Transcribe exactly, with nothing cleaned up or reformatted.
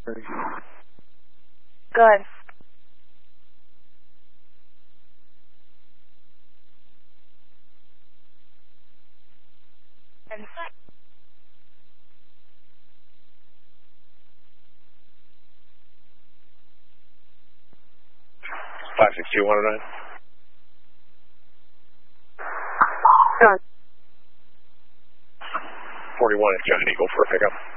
Good. And five six two one oh nine. Good. forty-one is John Eagle for a pickup.